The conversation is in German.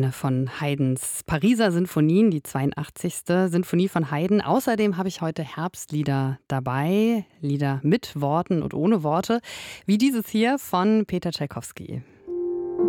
eine von Haydns Pariser Sinfonien, die 82. Sinfonie von Haydn. Außerdem habe ich heute Herbstlieder dabei, Lieder mit Worten und ohne Worte, wie dieses hier von Peter Tschaikowski.